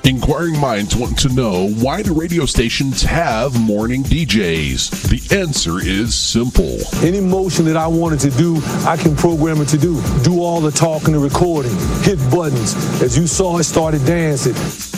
Inquiring minds want to know why do radio stations have morning DJs? The answer is simple. Any motion that I wanted to do, I can program it to do. Do all the talking and recording, hit buttons. As you saw, it started dancing.